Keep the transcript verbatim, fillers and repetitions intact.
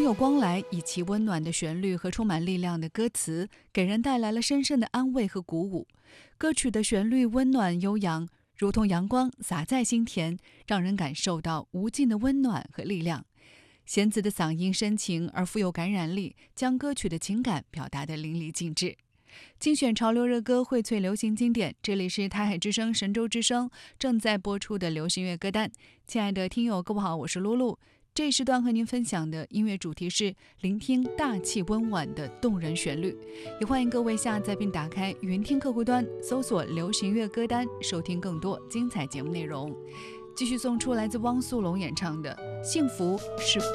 有光来以其温暖的旋律和充满力量的歌词，给人带来了深深的安慰和鼓舞。歌曲的旋律温暖悠扬，如同阳光洒在心田，让人感受到无尽的温暖和力量。弦子的嗓音深情而富有感染力，将歌曲的情感表达得淋漓尽致。精选潮流热歌，荟萃流行经典，这里是台海之声神州之声正在播出的流行乐歌单。亲爱的听友各位好，我是露露。这一时段和您分享的音乐主题是聆听大气温婉的动人旋律，也欢迎各位下载并打开云听客户端，搜索流行乐歌单，收听更多精彩节目内容。继续送出来自汪苏泷演唱的《幸福是